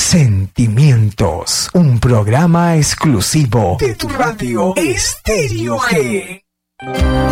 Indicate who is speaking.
Speaker 1: Sentimientos, un programa exclusivo de tu radio Estéreo G.